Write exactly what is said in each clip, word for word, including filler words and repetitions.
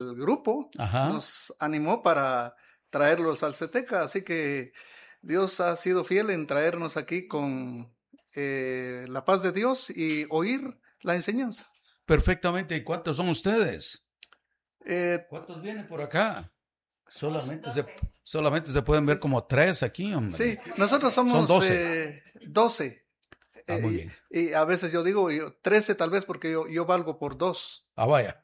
el grupo Ajá. nos animó para traerlo al Salceteca, así que Dios ha sido fiel en traernos aquí con eh, la paz de Dios y oír la enseñanza. Perfectamente. ¿Y cuántos son ustedes? Eh, ¿Cuántos vienen por acá? Solamente se, solamente se pueden ver como tres aquí, hombre. sí, nosotros somos Son doce. eh, doce. Ah, muy Eh, bien. y, y a veces yo digo yo, trece tal vez porque yo, yo valgo por dos. Ah, vaya.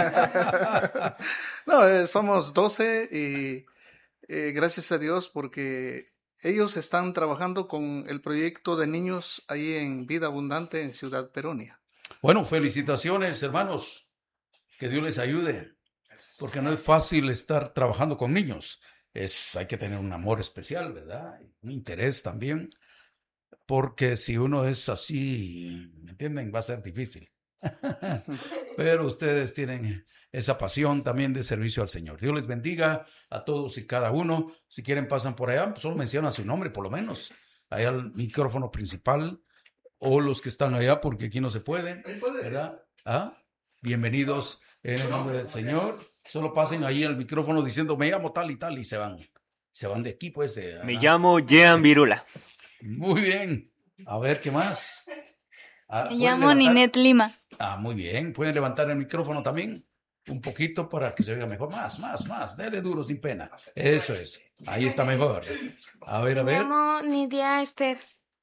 No, eh, somos doce y eh, gracias a Dios porque ellos están trabajando con el proyecto de niños ahí en Vida Abundante en Ciudad Peronia. Bueno, felicitaciones, hermanos. Que Dios les ayude. Porque no es fácil estar trabajando con niños. Es, hay que tener un amor especial, ¿verdad? Un interés también. Porque si uno es así, ¿me entienden? Va a ser difícil. Pero ustedes tienen esa pasión también de servicio al Señor. Dios les bendiga a todos y cada uno. Si quieren pasan por allá, pues solo menciona su nombre por lo menos. Allá al micrófono principal o los que están allá porque aquí no se pueden, ¿verdad? ¿Ah? Bienvenidos en el nombre del Señor. Solo pasen ahí al micrófono diciendo me llamo tal y tal y se van. Se van de aquí pues. De, Me llamo Jean Virula. Muy bien. A ver, ¿qué más? Ah, Me llamo Ninette Lima. Ah, muy bien. ¿Pueden levantar el micrófono también? Un poquito para que se oiga mejor. Más, más, más. Dele duro, sin pena. Eso es. Ahí está mejor. A ver, a Me ver. llamo Nidia Esther.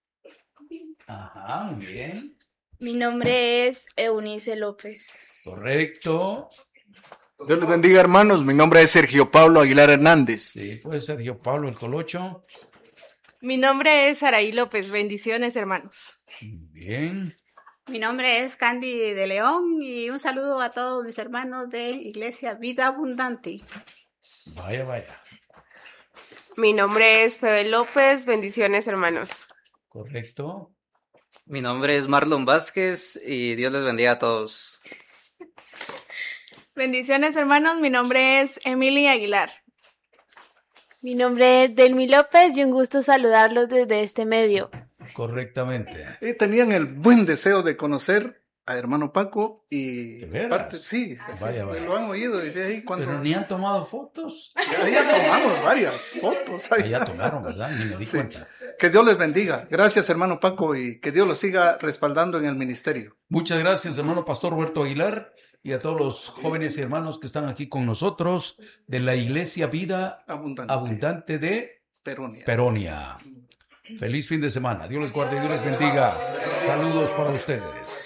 Ajá, muy bien. Mi nombre es Eunice López. Correcto. Dios les bendiga, hermanos. Mi nombre es Sergio Pablo Aguilar Hernández. Sí, pues Sergio Pablo el Colocho. Mi nombre es Saraí López. Bendiciones, hermanos. Bien. Mi nombre es Candy de León y un saludo a todos mis hermanos de Iglesia Vida Abundante. Vaya, vaya. Mi nombre es Febe López. Bendiciones, hermanos. Correcto. Mi nombre es Marlon Vázquez y Dios les bendiga a todos. Bendiciones, hermanos. Mi nombre es Emily Aguilar. Mi nombre es Delmi López y un gusto saludarlos desde este medio. Correctamente. Y tenían el buen deseo de conocer a hermano Paco y ¿De veras? parte, sí, Vaya, sí, vaya. lo han oído. Dice, ahí cuando, Pero ni han tomado fotos. ya, ya tomamos varias fotos. Ah, ya tomaron, ¿verdad? Ni me di Sí. cuenta. Que Dios les bendiga. Gracias, hermano Paco, y que Dios los siga respaldando en el ministerio. Muchas gracias, hermano Pastor Roberto Aguilar, y a todos los jóvenes y hermanos que están aquí con nosotros de la Iglesia Vida Abundante. Abundante de Peronia. Peronia. Feliz fin de semana. Dios les guarde y Dios les bendiga. Saludos para ustedes.